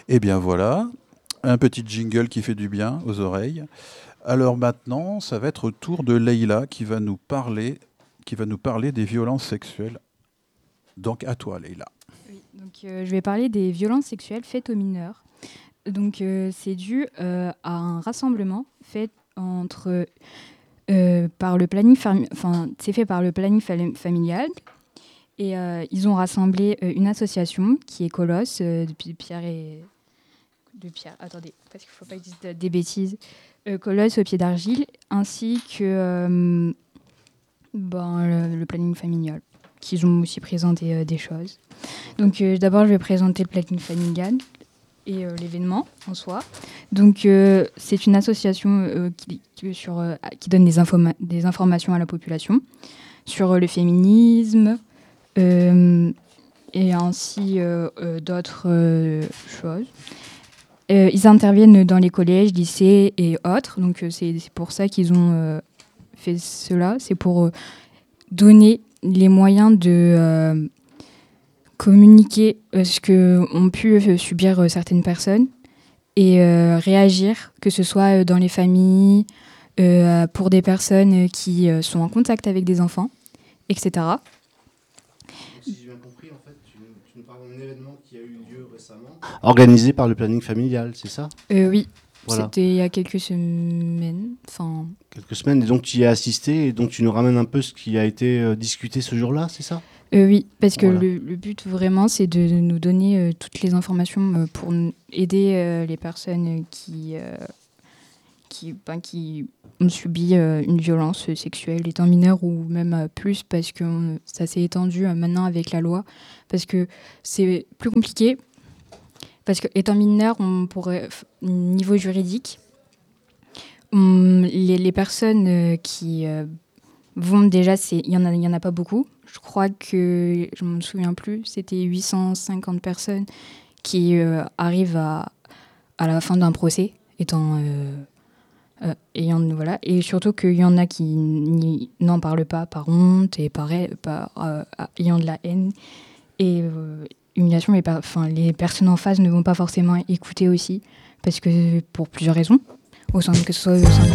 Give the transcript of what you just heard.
Eh bien voilà, un petit jingle qui fait du bien aux oreilles. Alors maintenant, ça va être au tour de Leïla qui va nous parler des violences sexuelles. Donc à toi, Leïla. Oui, donc je vais parler des violences sexuelles faites aux mineurs. Donc c'est dû à un rassemblement fait par le planning c'est fait par le planning familial et ils ont rassemblé une association qui est Colosse de Pierre. Attendez, parce qu'il ne faut pas que je dise des bêtises. Colosse au pied d'argile ainsi que le planning familial qu'ils ont aussi présenté des choses. Donc d'abord je vais présenter le planning familial et l'événement en soi. Donc c'est une association qui donne des informations à la population sur le féminisme et ainsi d'autres choses. Ils interviennent dans les collèges, lycées et autres. Donc c'est pour ça qu'ils ont fait cela. C'est pour donner les moyens de communiquer ce qu'ont pu subir certaines personnes et réagir, que ce soit dans les familles, pour des personnes qui sont en contact avec des enfants, etc. Donc, si j'ai bien compris, en fait, tu nous parles d'un événement qui a eu lieu récemment, organisé par le planning familial, c'est ça ? Oui, voilà. C'était il y a quelques semaines. Quelques semaines, et donc tu y as assisté, et donc tu nous ramènes un peu ce qui a été discuté ce jour-là, c'est ça ? Oui, parce que Voilà. le but vraiment, c'est de nous donner toutes les informations pour aider les personnes qui ont subi une violence sexuelle étant mineures ou même plus, parce que ça s'est étendu maintenant avec la loi, parce que c'est plus compliqué, parce que étant mineur, on pourrait, niveau juridique, les personnes qui vont déjà, il y en a pas beaucoup. Je crois que, je ne me souviens plus, c'était 850 personnes qui arrivent à la fin d'un procès, voilà. Et surtout qu'il y en a qui n'en parlent pas par honte et ayant de la haine et humiliation. Les personnes en face ne vont pas forcément écouter aussi, parce que pour plusieurs raisons, que ce soit au sein de